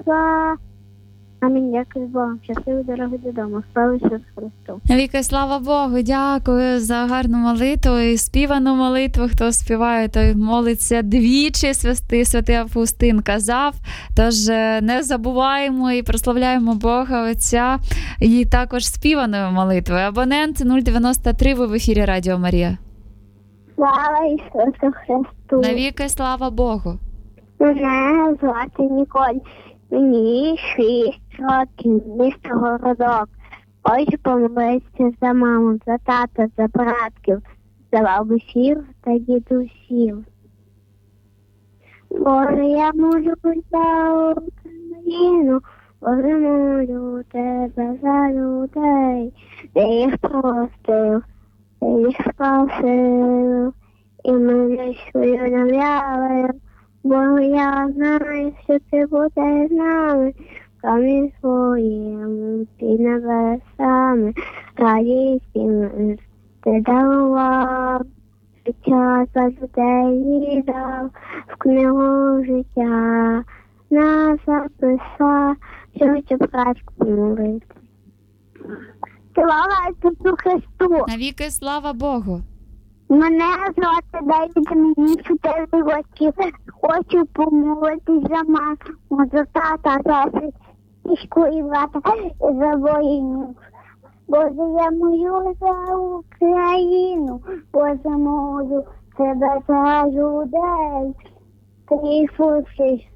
зла. Амінь, дякую Богу. Щасливої дороги додому. Слава Ісусу Христу. Віка, слава Богу, дякую за гарну молитву і співану молитву. Хто співає, той молиться двічі, святий Августин казав. Тож не забуваємо і прославляємо Бога Отця і також співаною молитвою. Абонент 093, ви в ефірі Радіо Марія. Слава Ісусу Христу. Навіки слава Богу. Мене звати Ніколь. Мені 6 років, місто Городок. Хочу помолитися за маму, за тата, за братків, за бабусів та дідусів. Боже, я молюсь за Україну, Боже, молю тебе за людей, ти їх простив, ти їх спасив, і мене свою нав'яли. Бо я знаю, що ти будеш з нами, камінь своїм під небесами, радість і мир ти дарував, життя за людей дав, в книгу життя нас записав, щоб братку помолити. Слава Ісусу Христу! Навіки слава Богу. Мене звати Девід, мені 4 років. Хочу помолитись за маму, за тата, за сестричку і брата, і за воїнів. Боже, я молю за Україну, Боже, молю тебе за людей. Ти Ісус